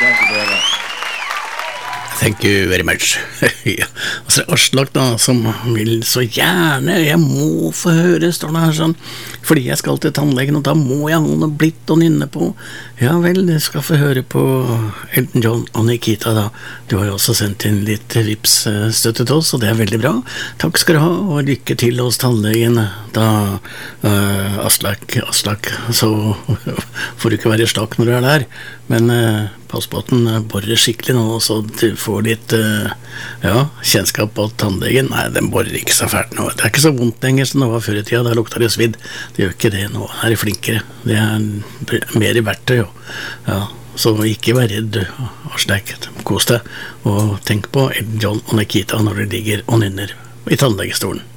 Thank you very much. Ja. Og så Aslak da, som vil så gjerne, jeg må få høre, står det her sånn, fordi jeg skal til tannlegen, og da må jeg ha noe blitt å nynne på. Ja vel, du skal få høre på Elton John og Nikita da. Du har jo også sendt inn litt Vipps-støtte til oss, og det er veldig bra. Takk skal du ha, og lykke til hos tannlegen. Da, Aslak, så får du ikke være slak når du er der, men pass på at den borer skikkelig nå, så du får litt kjennskap på tannlegen. Nei, den borer ikke så fælt nå. Det er ikke så vondt lenger som det var før i tida. Da lukter det svidd. Det gjør ikke det nå. Her er flinkere. Det er mer i verktøy. Ja, så ikke vær redd, Aslak. Kos deg. Og tenk på Elton John og Nikita når de ligger og nynner i tannlegestolen.